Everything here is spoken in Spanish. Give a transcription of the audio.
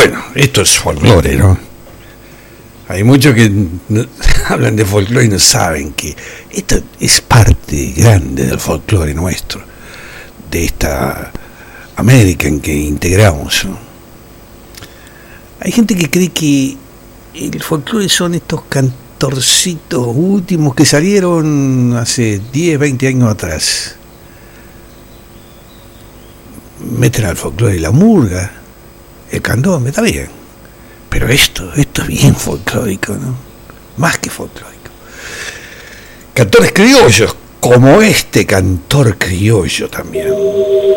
Bueno, esto es folclore, ¿no? Hay muchos que hablan de folclore y no saben que esto es parte grande del folclore nuestro, de esta América en que integramos, ¿no? Hay gente que cree que el folclore son estos cantorcitos últimos que salieron hace 10, 20 años atrás. Meten al folclore la murga, el candombe, está bien, pero esto es bien folclórico, ¿no? Más que folclórico. Cantores criollos, como este cantor criollo también.